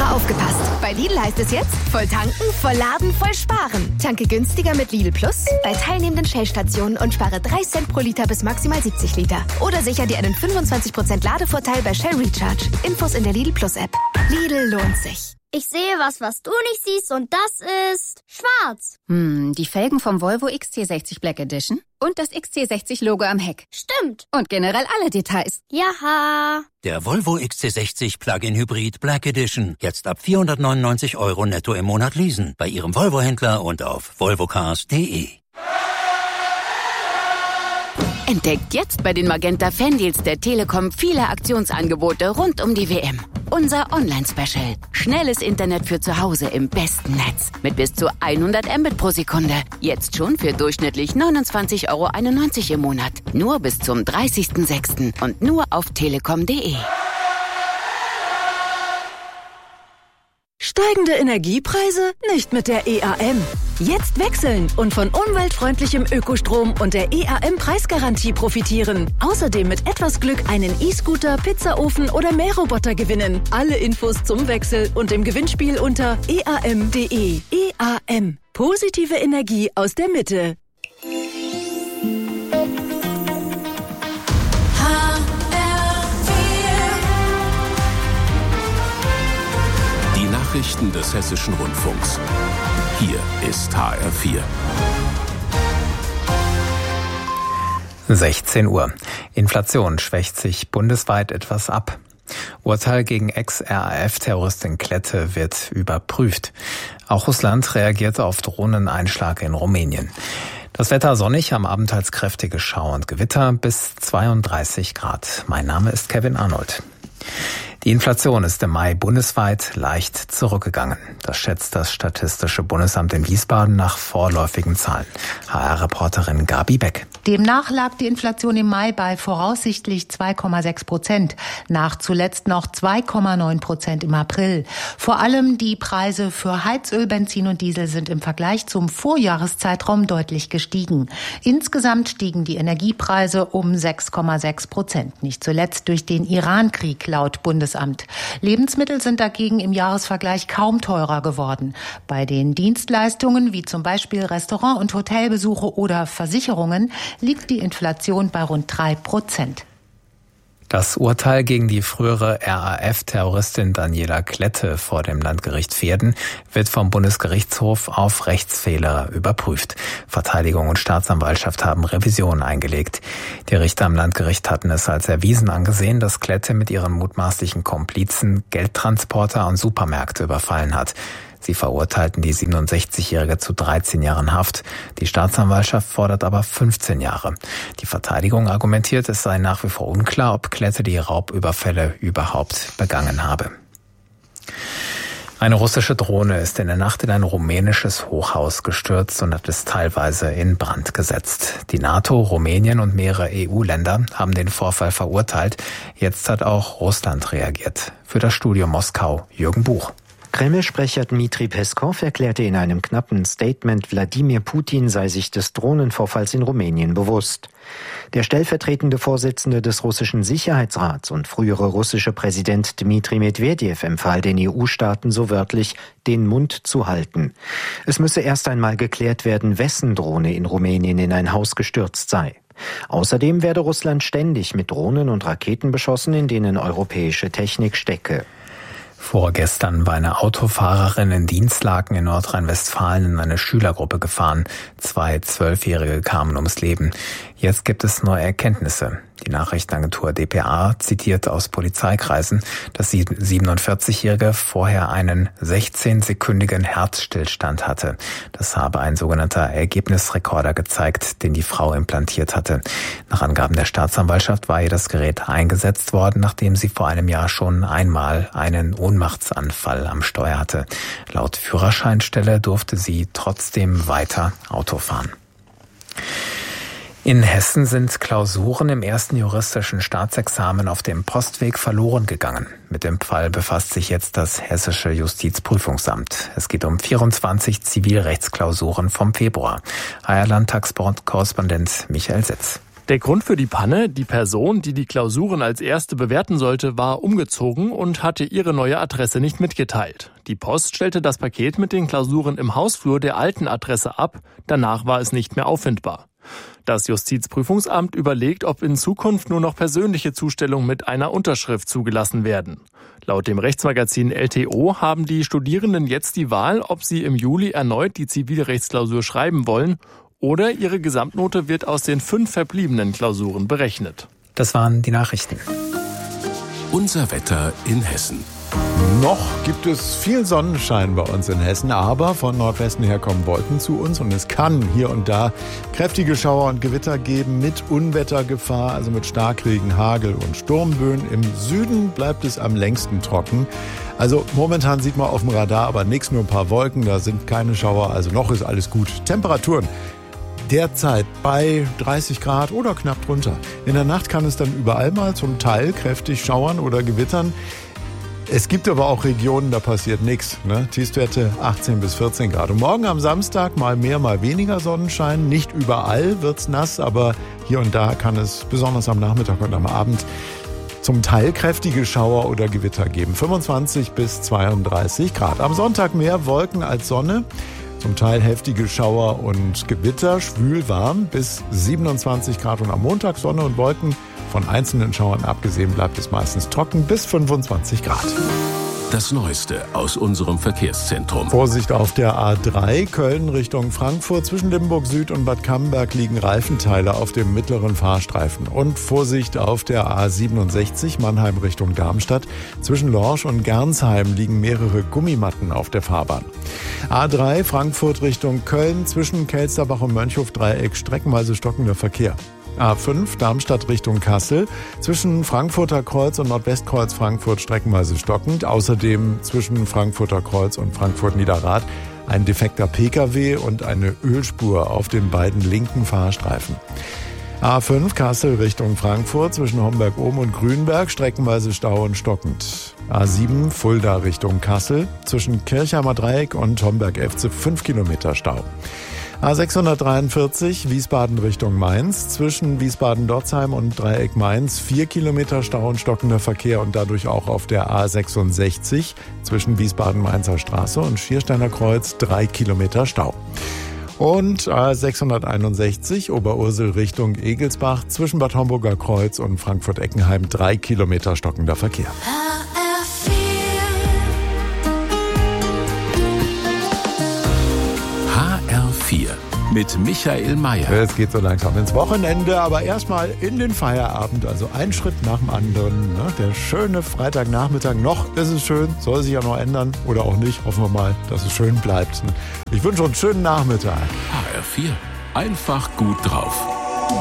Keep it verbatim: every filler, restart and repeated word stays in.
Aber aufgepasst! Bei Lidl heißt es jetzt, voll tanken, voll laden, voll sparen. Tanke günstiger mit Lidl Plus bei teilnehmenden Shell-Stationen und spare drei Cent pro Liter bis maximal siebzig Liter. Oder sicher dir einen fünfundzwanzig Prozent Ladevorteil bei Shell Recharge. Infos in der Lidl Plus App. Lidl lohnt sich. Ich sehe was, was du nicht siehst, und das ist schwarz. Hm, die Felgen vom Volvo X C sechzig Black Edition und das X C sechzig Logo am Heck. Stimmt. Und generell alle Details. Jaha. Der Volvo X C sechzig Plug-in Hybrid Black Edition. Jetzt ab vierhundertneunundneunzig Euro netto im Monat leasen. Bei Ihrem Volvo-Händler und auf volvocars punkt de. Entdeckt jetzt bei den Magenta Fandeals der Telekom viele Aktionsangebote rund um die W M. Unser Online-Special. Schnelles Internet für zu Hause im besten Netz. Mit bis zu hundert Mbit pro Sekunde. Jetzt schon für durchschnittlich neunundzwanzig Euro einundneunzig im Monat. Nur bis zum dreißigsten sechsten und nur auf telekom punkt de. Steigende Energiepreise? Nicht mit der E A M. Jetzt wechseln und von umweltfreundlichem Ökostrom und der E A M-Preisgarantie profitieren. Außerdem mit etwas Glück einen E-Scooter, Pizzaofen oder Mähroboter gewinnen. Alle Infos zum Wechsel und im Gewinnspiel unter e a m punkt de. E A M. Positive Energie aus der Mitte. Nachrichten des Hessischen Rundfunks. Hier ist H R vier. sechzehn Uhr. Inflation schwächt sich bundesweit etwas ab. Urteil gegen Ex-R A F-Terroristin Klette wird überprüft. Auch Russland reagiert auf Drohneneinschlag in Rumänien. Das Wetter sonnig, am Abend teils kräftige Schauer und Gewitter bis zweiunddreißig Grad. Mein Name ist Kevin Arnold. Die Inflation ist im Mai bundesweit leicht zurückgegangen. Das schätzt das Statistische Bundesamt in Wiesbaden nach vorläufigen Zahlen. H R-Reporterin Gabi Beck. Demnach lag die Inflation im Mai bei voraussichtlich zwei Komma sechs Prozent. Nach zuletzt noch zwei Komma neun Prozent im April. Vor allem die Preise für Heizöl, Benzin und Diesel sind im Vergleich zum Vorjahreszeitraum deutlich gestiegen. Insgesamt stiegen die Energiepreise um sechs Komma sechs Prozent. Nicht zuletzt durch den Irankrieg laut Bundesamt. Lebensmittel sind dagegen im Jahresvergleich kaum teurer geworden. Bei den Dienstleistungen wie zum Beispiel Restaurant- und Hotelbesuche oder Versicherungen liegt die Inflation bei rund drei Prozent. Das Urteil gegen die frühere R A F-Terroristin Daniela Klette vor dem Landgericht Verden wird vom Bundesgerichtshof auf Rechtsfehler überprüft. Verteidigung und Staatsanwaltschaft haben Revision eingelegt. Die Richter am Landgericht hatten es als erwiesen angesehen, dass Klette mit ihren mutmaßlichen Komplizen Geldtransporter und Supermärkte überfallen hat. Sie verurteilten die siebenundsechzigjährige zu dreizehn Jahren Haft. Die Staatsanwaltschaft fordert aber fünfzehn Jahre. Die Verteidigung argumentiert, es sei nach wie vor unklar, ob Klette die Raubüberfälle überhaupt begangen habe. Eine russische Drohne ist in der Nacht in ein rumänisches Hochhaus gestürzt und hat es teilweise in Brand gesetzt. Die NATO, Rumänien und mehrere E U-Länder haben den Vorfall verurteilt. Jetzt hat auch Russland reagiert. Für das Studio Moskau Jürgen Buch. Kreml-Sprecher Dmitri Peskow erklärte in einem knappen Statement, Wladimir Putin sei sich des Drohnenvorfalls in Rumänien bewusst. Der stellvertretende Vorsitzende des russischen Sicherheitsrats und frühere russische Präsident Dmitri Medwedew empfahl den E U-Staaten so wörtlich, den Mund zu halten. Es müsse erst einmal geklärt werden, wessen Drohne in Rumänien in ein Haus gestürzt sei. Außerdem werde Russland ständig mit Drohnen und Raketen beschossen, in denen europäische Technik stecke. Vorgestern war eine Autofahrerin in Dinslaken in Nordrhein-Westfalen in eine Schülergruppe gefahren. Zwei Zwölfjährige kamen ums Leben. Jetzt gibt es neue Erkenntnisse. Die Nachrichtenagentur D P A zitiert aus Polizeikreisen, dass die siebenundvierzigjährige vorher einen sechzehnsekündigen Herzstillstand hatte. Das habe ein sogenannter Ergebnisrekorder gezeigt, den die Frau implantiert hatte. Nach Angaben der Staatsanwaltschaft war ihr das Gerät eingesetzt worden, nachdem sie vor einem Jahr schon einmal einen Ohnmachtsanfall am Steuer hatte. Laut Führerscheinstelle durfte sie trotzdem weiter Auto fahren. In Hessen sind Klausuren im ersten juristischen Staatsexamen auf dem Postweg verloren gegangen. Mit dem Fall befasst sich jetzt das Hessische Justizprüfungsamt. Es geht um vierundzwanzig Zivilrechtsklausuren vom Februar. H R-Landtagskorrespondent Michael Sitz. Der Grund für die Panne: Die Person, die die Klausuren als erste bewerten sollte, war umgezogen und hatte ihre neue Adresse nicht mitgeteilt. Die Post stellte das Paket mit den Klausuren im Hausflur der alten Adresse ab. Danach war es nicht mehr auffindbar. Das Justizprüfungsamt überlegt, ob in Zukunft nur noch persönliche Zustellungen mit einer Unterschrift zugelassen werden. Laut dem Rechtsmagazin L T O haben die Studierenden jetzt die Wahl, ob sie im Juli erneut die Zivilrechtsklausur schreiben wollen, oder ihre Gesamtnote wird aus den fünf verbliebenen Klausuren berechnet. Das waren die Nachrichten. Unser Wetter in Hessen. Noch gibt es viel Sonnenschein bei uns in Hessen, aber von Nordwesten her kommen Wolken zu uns und es kann hier und da kräftige Schauer und Gewitter geben mit Unwettergefahr, also mit Starkregen, Hagel und Sturmböen. Im Süden bleibt es am längsten trocken. Also momentan sieht man auf dem Radar aber nichts, nur ein paar Wolken, da sind keine Schauer, also noch ist alles gut. Temperaturen derzeit bei dreißig Grad oder knapp drunter. In der Nacht kann es dann überall mal zum Teil kräftig schauern oder gewittern. Es gibt aber auch Regionen, da passiert nichts. Ne? Tiefstwerte achtzehn bis vierzehn Grad. Und morgen am Samstag mal mehr, mal weniger Sonnenschein. Nicht überall wird's nass, aber hier und da kann es besonders am Nachmittag und am Abend zum Teil kräftige Schauer oder Gewitter geben. fünfundzwanzig bis zweiunddreißig Grad. Am Sonntag mehr Wolken als Sonne. Zum Teil heftige Schauer und Gewitter, schwül warm bis siebenundzwanzig Grad. Und am Montag Sonne und Wolken. Von einzelnen Schauern abgesehen bleibt es meistens trocken bis fünfundzwanzig Grad. Das Neueste aus unserem Verkehrszentrum. Vorsicht auf der A drei, Köln Richtung Frankfurt. Zwischen Limburg Süd und Bad Camberg liegen Reifenteile auf dem mittleren Fahrstreifen. Und Vorsicht auf der A siebenundsechzig, Mannheim Richtung Darmstadt. Zwischen Lorsch und Gernsheim liegen mehrere Gummimatten auf der Fahrbahn. A drei, Frankfurt Richtung Köln. Zwischen Kelsterbach und Mönchhof-Dreieck streckenweise stockender Verkehr. A fünf, Darmstadt Richtung Kassel. Zwischen Frankfurter Kreuz und Nordwestkreuz Frankfurt streckenweise stockend. Außerdem zwischen Frankfurter Kreuz und Frankfurt-Niederrad ein defekter P K W und eine Ölspur auf den beiden linken Fahrstreifen. A fünf, Kassel Richtung Frankfurt. Zwischen Homberg-Ohm und Grünberg streckenweise Stau und stockend. A sieben, Fulda Richtung Kassel. Zwischen Kirchheimer Dreieck und Homberg-Efze fünf Kilometer Stau. A sechshundertdreiundvierzig, Wiesbaden Richtung Mainz. Zwischen Wiesbaden-Dotzheim und Dreieck Mainz vier Kilometer Stau und stockender Verkehr und dadurch auch auf der A sechsundsechzig zwischen Wiesbaden-Mainzer Straße und Schiersteiner Kreuz drei Kilometer Stau. Und A sechshunderteinundsechzig, Oberursel Richtung Egelsbach zwischen Bad Homburger Kreuz und Frankfurt-Eckenheim drei Kilometer stockender Verkehr. H R vier mit Michael Mayer. Es geht so langsam ins Wochenende, aber erstmal in den Feierabend, also ein Schritt nach dem anderen. Ne? Der schöne Freitagnachmittag, noch ist es schön, soll sich ja noch ändern oder auch nicht. Hoffen wir mal, dass es schön bleibt. Ich wünsche uns einen schönen Nachmittag. H R vier, einfach gut drauf.